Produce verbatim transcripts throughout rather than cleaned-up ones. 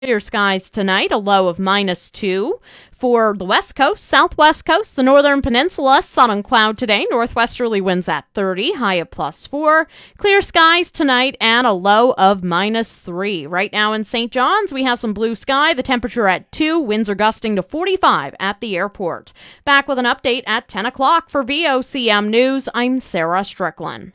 Clear skies tonight, a low of minus two. For the west coast, southwest coast, the northern peninsula, sun and cloud today. Northwesterly winds at thirty, high of plus four. Clear skies tonight and a low of minus three. Right now in Saint John's, we have some blue sky. The temperature at two, winds are gusting to forty-five at the airport. Back with an update at ten o'clock for V O C M News. I'm Sarah Strickland.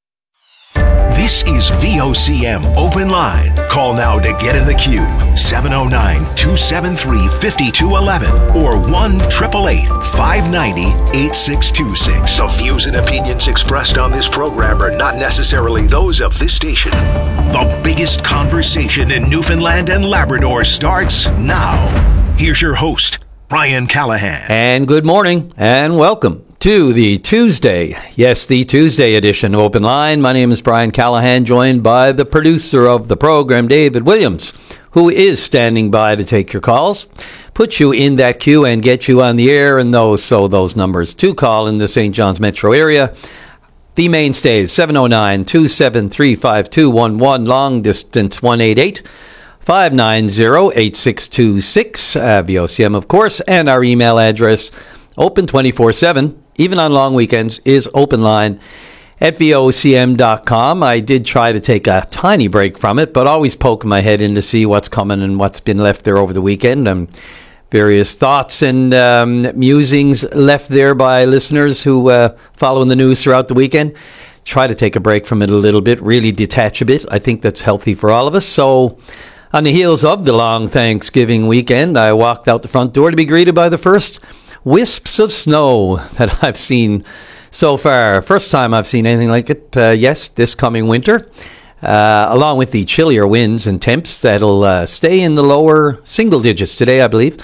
This is V O C M Open Line. Call now to get in the queue. seven oh nine, two seven three, five two one one or one eight eight eight, five nine zero, eight six two six. The views and opinions expressed on this program are not necessarily those of this station. The biggest conversation in Newfoundland and Labrador starts now. Here's your host, Brian Callahan. And good morning and welcome to the Tuesday, yes, the Tuesday edition of Open Line. My name is Brian Callahan, joined by the producer of the program, David Williams, who is standing by to take your calls, put you in that queue and get you on the air. And those, so those numbers to call in the Saint John's metro area. The mainstays, seven oh nine, two seven three, five two one one, long distance one eight eight, five nine zero, eight six two six, uh, V O C M, of course, and our email address, open twenty-four seven, even on long weekends, is open line at V O C M dot com. I did try to take a tiny break from it, but always poking my head in to see what's coming and what's been left there over the weekend. And various thoughts and um, musings left there by listeners who uh, following the news throughout the weekend. Try to take a break from it a little bit, really detach a bit. I think that's healthy for all of us. So on the heels of the long Thanksgiving weekend, I walked out the front door to be greeted by the first wisps of snow that I've seen so far. First time I've seen anything like it, uh, yes, this coming winter, uh, along with the chillier winds and temps that'll uh, stay in the lower single digits today, I believe.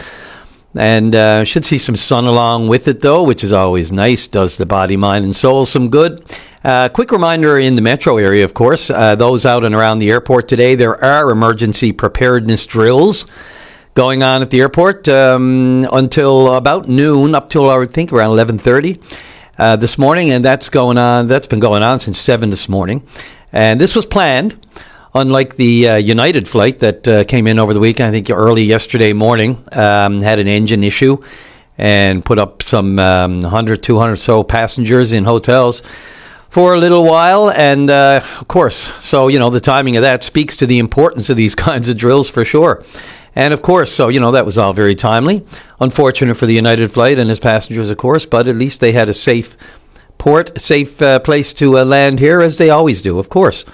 And uh, should see some sun along with it, though, which is always nice, does the body, mind, and soul some good. Uh, quick reminder in the metro area, of course, uh, those out and around the airport today, there are emergency preparedness drills going on at the airport um, until about noon, up till I would think around eleven thirty uh, this morning, and that's going on. That's been going on since seven this morning, and this was planned. Unlike the uh, United flight that uh, came in over the weekend, I think early yesterday morning, um, had an engine issue and put up some um, one hundred, two hundred so passengers in hotels for a little while, and uh, of course, so you know the timing of that speaks to the importance of these kinds of drills for sure. And of course, so, you know, that was all very timely. Unfortunate for the United flight and his passengers, of course, but at least they had a safe port, a safe uh, place to uh, land here, as they always do, of course.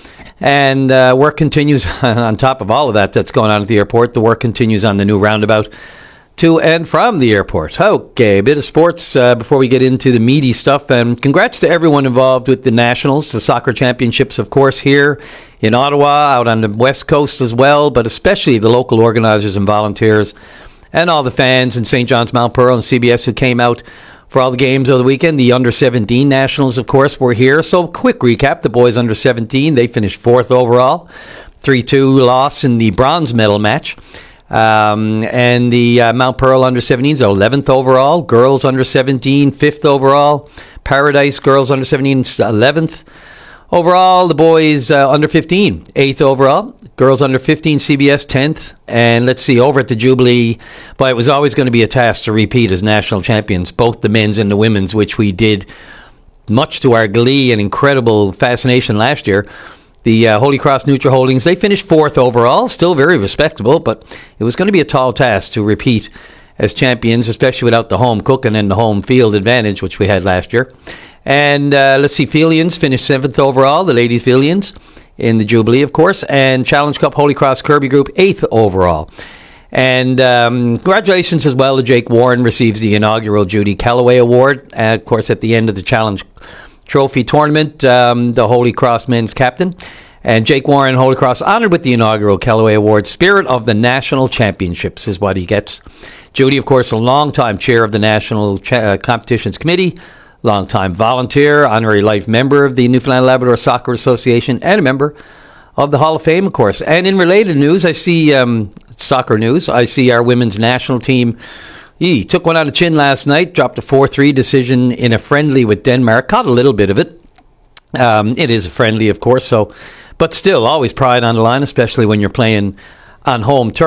And uh, work continues on top of all of that that's going on at the airport. The work continues on the new roundabout to and from the airport. Okay, a bit of sports uh, before we get into the meaty stuff. And congrats to everyone involved with the Nationals, the soccer championships, of course, here in Ottawa, out on the West Coast as well, but especially the local organizers and volunteers and all the fans in Saint John's, Mount Pearl, and C B S who came out for all the games of the weekend. The under seventeen Nationals, of course, were here. So quick recap, the boys under seventeen, they finished fourth overall, three two loss in the bronze medal match. Um, and the uh, Mount Pearl under seventeens are eleventh overall, girls under seventeen, fifth overall, Paradise girls under seventeen, eleventh overall, the boys uh, under fifteen, eighth overall, girls under fifteen, C B S tenth, and let's see, over at the Jubilee, but it was always going to be a task to repeat as national champions, both the men's and the women's, which we did much to our glee and incredible fascination last year. The uh, Holy Cross Nutra Holdings, they finished fourth overall, still very respectable, but it was going to be a tall task to repeat as champions, especially without the home cooking and the home field advantage, which we had last year. And uh, let's see, Felians finished seventh overall, the ladies Felians, in the Jubilee, of course, and Challenge Cup Holy Cross Kirby Group, eighth overall. And um, congratulations as well to Jake Warren, receives the inaugural Judy Callaway Award, uh, of course, at the end of the Challenge Trophy Tournament, um, the Holy Cross men's captain. And Jake Warren, Holy Cross, honored with the inaugural Callaway Award. Spirit of the National Championships is what he gets. Judy, of course, a longtime chair of the National Ch- uh, Competitions Committee, longtime volunteer, honorary life member of the Newfoundland Labrador Soccer Association, and a member of the Hall of Fame, of course. And in related news, I see um, soccer news. I see our women's national team He took one on the chin last night, dropped a four three decision in a friendly with Denmark. Caught a little bit of it. Um, it is a friendly, of course, so, but still, always pride on the line, especially when you're playing on home turf.